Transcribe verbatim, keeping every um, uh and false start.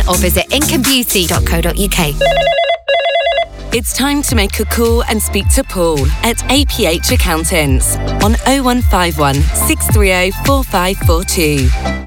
or visit income beauty dot co dot uk. It's time to make a call and speak to Paul at A P H Accountants on oh one five one, six three oh, four five four two.